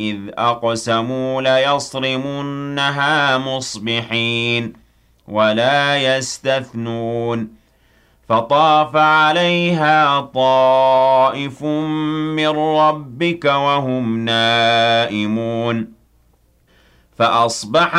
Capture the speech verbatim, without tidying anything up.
إِذْ أَقْسَمُوا لَيَصْرِمُنَّهَا مُصْبِحِينَ وَلَا يَسْتَثْنُونَ فَطَافَ عَلَيْهَا طَائِفٌ مِّن رَّبِّكَ وَهُمْ نَائِمُونَ فَأَصْبَحَ